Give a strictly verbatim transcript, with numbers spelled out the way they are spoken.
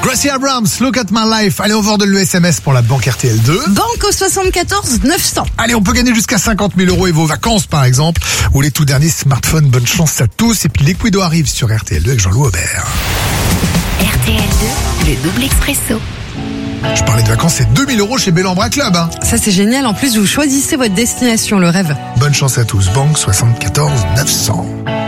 Gracie Abrams, Look at My Life. Allez, on va de l'E S M S pour la banque R T L deux. Banque au soixante-quatorze neuf cents. Allez, on peut gagner jusqu'à cinquante mille euros et vos vacances, par exemple, ou les tout derniers smartphones. Bonne chance à tous. Et puis, Liquido arrive sur R T L deux avec Jean-Loup Aubert. R T L deux, le double expresso. Je parlais de vacances, c'est deux mille euros chez Bellambra Club. Hein. Ça, c'est génial. En plus, vous choisissez votre destination, le rêve. Bonne chance à tous. Banque soixante-quatorze neuf cents.